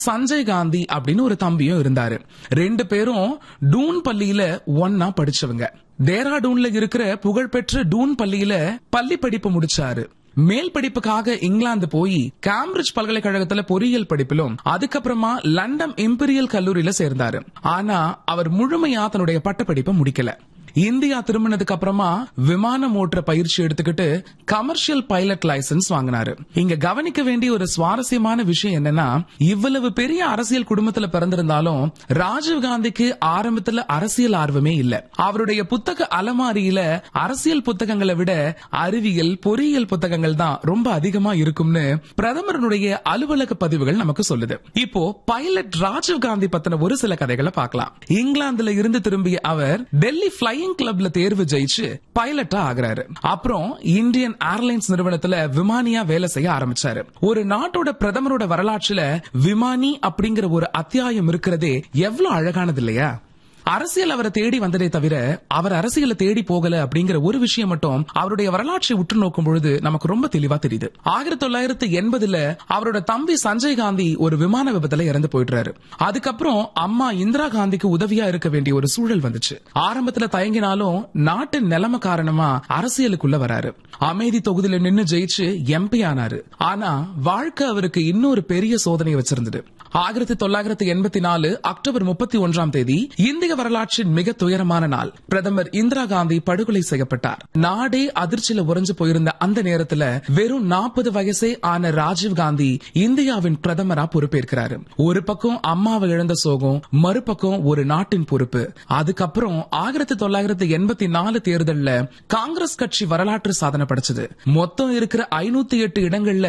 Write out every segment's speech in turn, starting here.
சஞ்சய் காந்தி அப்படின்னு ஒரு தம்பியும் இருந்தாரு. 2 பேரும் டூன் பள்ளியில ஒன்னா படிச்சவங்க. டேராடூன்ல இருக்கிற புகழ்பெற்ற டூன் பள்ளியில பள்ளி படிப்பு முடிச்சாரு. மேல் படிப்புக்காக இங்கிலாந்து போய் கேம்பிரிட்ஜ் பல்கலைக்கழகத்துல பொறியியல் படிப்பிலும் அதுக்கப்புறமா லண்டன் இம்பீரியல் கல்லூரியில சேர்ந்தாரு. ஆனா அவர் முழுமையா தன்னுடைய பட்டப்படிப்பை முடிக்கல. இந்தியா திரும்பினதுக்கு அப்புறமா விமானம் ஓட்டுற பயிற்சி எடுத்துக்கிட்டு கமர்ஷியல் பைலட் லைசன்ஸ் வாங்கினாரு. இங்க கவனிக்க வேண்டிய ஒரு சுவாரஸ்யமான விஷயம் என்னன்னா, இவ்வளவு பெரிய அரசியல் குடும்பத்துல பிறந்திருந்தாலும் ராஜீவ் காந்திக்கு ஆரம்பத்துல அரசியல் ஆர்வமே இல்ல. அவருடைய புத்தக அலமாரியில அரசியல் புத்தகங்களை விட அறிவியல் பொறியியல் புத்தகங்கள் தான் ரொம்ப அதிகமா இருக்கும்னு பிரதமருடைய அலுவலக பதிவுகள் நமக்கு சொல்லுது. இப்போ பைலட் ராஜீவ் காந்தி பத்தின ஒரு சில கதைகளை பார்க்கலாம். இங்கிலாந்துல இருந்து திரும்பிய அவர் டெல்லி பிளையிங் கிளப்ல தேர்வு ஜெயிச்சு பைலட்டா ஆகிறாரு. அப்புறம் இந்தியன் ஏர்லைன்ஸ் நிறுவனத்துல விமானியா வேலை செய்ய ஆரம்பிச்சாரு. ஒரு நாட்டோட பிரதமரோட வரலாற்றுல விமானி அப்படிங்கிற ஒரு அத்தியாயம் இருக்கிறதே எவ்வளவு அழகானது இல்லையா? அரசியல் அவரை தேடி வந்ததே தவிர அவர் அரசியலை தேடி போகல அப்படிங்கிற ஒரு விஷயம் மட்டும் அவருடைய வரலாற்றை உற்று நோக்கும் பொழுது நமக்கு ரொம்ப தெளிவா தெரியுது. 1980ல அவரோட தம்பி சஞ்சய் காந்தி ஒரு விமான விபத்துல இறந்து போயிடுறாரு. அதுக்கப்புறம் அம்மா இந்திரா காந்திக்கு உதவியா இருக்க வேண்டிய ஒரு சூழல் வந்துச்சு. ஆரம்பத்துல தயங்கினாலும் நாட்டின் நிலைமை காரணமா அரசியலுக்குள்ள வராரு. அமைதி தொகுதியில நின்னு ஜெயிச்சு எம்பி ஆனாரு. ஆனா வாழ்க்கை அவருக்கு இன்னொரு பெரிய சோதனை வச்சிருந்தது. 1984 அக்டோபர் 31 இந்திய வரலாற்றின் மிக துயரமான நாள். பிரதமர் இந்திரா காந்தி படுகொலை செய்யப்பட்டார். நாடே அதிர்ச்சியில உறைஞ்சு போயிருந்த அந்த நேரத்துல வெறும் 40 வயசே ஆன ராஜீவ் காந்தி இந்தியாவின் பிரதமரா பொறுப்பேற்கிறாரு. ஒரு பக்கம் அம்மாவை இழந்த சோகம், மறுபக்கம் ஒரு நாட்டின் பொறுப்பு. அதுக்கப்புறம் 1984 தேர்தல்ல காங்கிரஸ் கட்சி வரலாற்று சாதனை படைச்சது. மொத்தம் இருக்கிற 508 இடங்கள்ல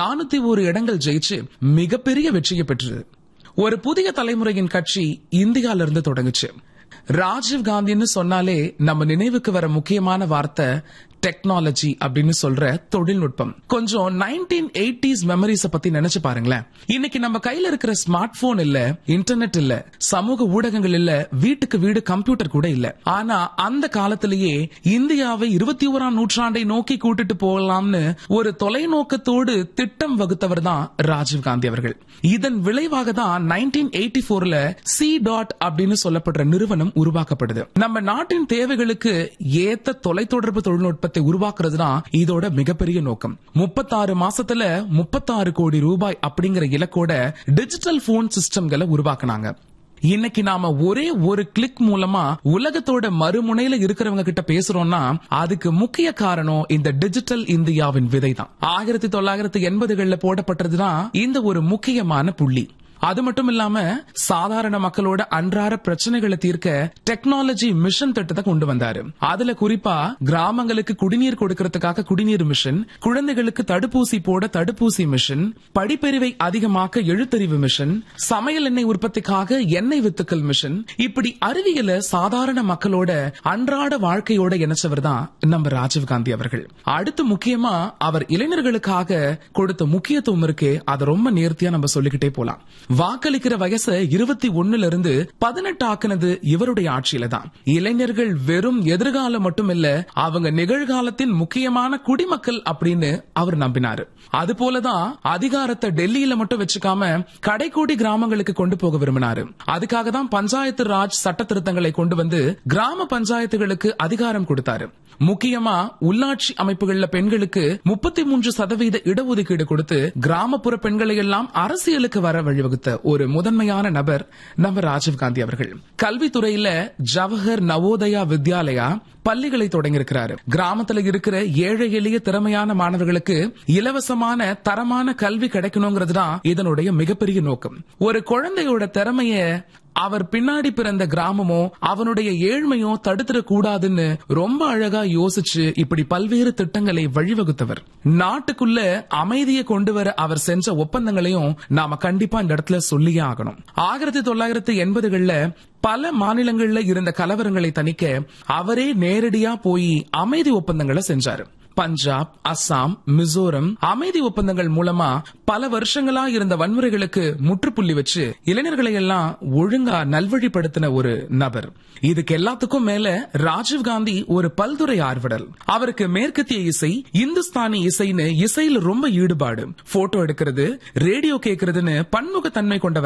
401 இடங்கள் ஜெயிச்சு மிகப்பெரிய வெற்றியை பெற்றது. ஒரு புதிய தலைமுறையின் கட்சி இந்தியால இருந்து தொடங்குச்சு. ராஜீவ் காந்தின்னு சொன்னாலே நம்ம நினைவுக்கு வர முக்கியமான வார்த்தை டெக்னாலஜி அப்படின்னு சொல்ற தொழில்நுட்பம். கொஞ்சம் 1980s மெமரிஸ் பத்தி நினைச்சு பாருங்களேன். இன்னைக்கு நம்ம கையில இருக்கிற ஸ்மார்ட் போன் இல்ல, இன்டர்நெட் இல்ல, சமூக ஊடகங்கள் இல்ல, வீட்டுக்கு வீடு கம்ப்யூட்டர் கூட இல்ல. ஆனா அந்த காலத்திலேயே இந்தியாவை 21ஆம் நூற்றாண்டை நோக்கி கூட்டிட்டு போகலாம்னு ஒரு தொலைநோக்கத்தோடு திட்டம் வகுத்தவர் தான் ராஜீவ் காந்தி அவர்கள். இதன் விளைவாக தான் 1984ல C.DOT அப்படின்னு சொல்லப்படுற நிறுவனம் உருவாக்கப்படுது. நம்ம நாட்டின் தேவைகளுக்கு ஏத்த தொலைத்தொடர்பு தொழில்நுட்ப உருவாக்குறது தான் இதோட மிகப்பெரிய நோக்கம். 36 மாசத்துல 36 கோடி ரூபாய் அப்படிங்கிற இலக்கோட டிஜிட்டல் போன் சிஸ்டம்களை உருவாக்குனாங்க. இன்னைக்கு நாம ஒரே ஒரு கிளிக் மூலமா உலகத்தோட மறுமுனையில இருக்கிறவங்க கிட்ட பேசுறோம்னா அதுக்கு முக்கிய காரணம் இந்த டிஜிட்டல் இந்தியாவின் விதை தான். 1980களில் போடப்பட்டதுதான் இந்த ஒரு முக்கியமான புள்ளி. அது மட்டும் இல்லாம சாதாரண மக்களோட அன்றாட பிரச்சனைகளை தீர்க்க டெக்னாலஜி மிஷன் திட்டத்தை கொண்டு வந்தாரு. அதுல குறிப்பா கிராமங்களுக்கு குடிநீர் கொடுக்கறதுக்காக குடிநீர் மிஷன், குழந்தைகளுக்கு தடுப்பூசி போட தடுப்பூசி மிஷன், படிப்பறிவை அதிகமாக்க எழுத்தறிவு மிஷன், சமையல் எண்ணெய் உற்பத்திக்காக எண்ணெய் வித்துக்கள் மிஷன், இப்படி அறிவியல சாதாரண மக்களோட அன்றாட வாழ்க்கையோட இணைச்சவர் தான் நம்ம ராஜீவ் காந்தி அவர்கள். அடுத்து முக்கியமா அவர் இளைஞர்களுக்காக கொடுத்த முக்கியத்துவம் இருக்கே, அதை ரொம்ப நேர்த்தியா நம்ம சொல்லிக்கிட்டே போலாம். வாக்களிக்கிற வயசை 21 இருந்து 18 ஆக்குனது இவருடைய ஆட்சியில தான். இளைஞர்கள் வெறும் எதிர்காலம் மட்டும் இல்ல, அவங்க நிகழ்காலத்தின் முக்கியமான குடிமக்கள் அப்படின்னு அவர் நம்பினாரு. அது போலதான் அதிகாரத்தை டெல்லியில மட்டும் வச்சுக்காம கடைக்கோடி கிராமங்களுக்கு கொண்டு போக விரும்பினாரு. அதுக்காக தான் பஞ்சாயத்து ராஜ் சட்ட திருத்தங்களை கொண்டு வந்து கிராம பஞ்சாயத்துகளுக்கு அதிகாரம் கொடுத்தாரு. முக்கியமா உள்ளாட்சி அமைப்புகள்ல பெண்களுக்கு 33% இடஒதுக்கீடு கொடுத்து கிராமப்புற பெண்களை எல்லாம் அரசியலுக்கு வர வழிவகுத்த ஒரு முதன்மையான நபர் நம்ம ராஜீவ் காந்தி அவர்கள். கல்வித்துறையில ஜவஹர் நவோதயா வித்யாலயா பள்ளிகளை தொடங்கியிருக்கிறாரு. கிராமத்துல இருக்கிற ஏழை எளிய திறமையான மாணவர்களுக்கு இலவசமான தரமான கல்வி கிடைக்கணுங்கிறது தான் இதனுடைய மிகப்பெரிய நோக்கம். ஒரு குழந்தையோட திறமைய அவர் பின்னாடி பிறந்த கிராமமோ அவனுடைய ஏழ்மையோ தடுத்துடக் கூடாதுன்னு ரொம்ப அழகா யோசிச்சு இப்படி பல்வேறு திட்டங்களை வழிவகுத்தவர். நாட்டுக்குள்ள அமைதியை கொண்டு வர அவர் செஞ்ச ஒப்பந்தங்களையும் நாம கண்டிப்பா இந்த இடத்துல சொல்லியே ஆகணும். 1980களில் பல மாநிலங்கள்ல இருந்த கலவரங்களை தணிக்க அவரே நேரடியா போய் அமைதி ஒப்பந்தங்களை செஞ்சாரு. பஞ்சாப், அஸ்ஸாம், மிசோரம் அமைதி ஒப்பந்தங்கள் மூலமா பல வருஷங்களா இருந்த வன்முறைகளுக்கு முற்றுப்புள்ளி வச்சு இளைஞர்களை எல்லாம் ஒழுங்கா நல்வழிப்படுத்தின ஒரு நபர். இதுக்கு எல்லாத்துக்கும் மேல ராஜீவ்காந்தி ஒரு பல்துறை ஆர்வலர். அவருக்கு மேற்கத்திய இசை, இந்துஸ்தானி இசைன்னு இசையில ரொம்ப ஈடுபாடு. போட்டோ எடுக்கிறது, ரேடியோ கேட்கறதுன்னு பன்முகத்தன்மை கொண்டவர்.